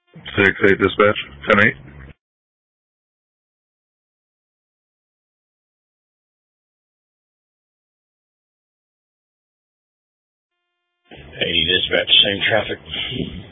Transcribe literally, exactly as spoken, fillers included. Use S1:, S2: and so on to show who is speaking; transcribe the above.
S1: six eight dispatch, ten eight.
S2: eighty dispatch, same traffic.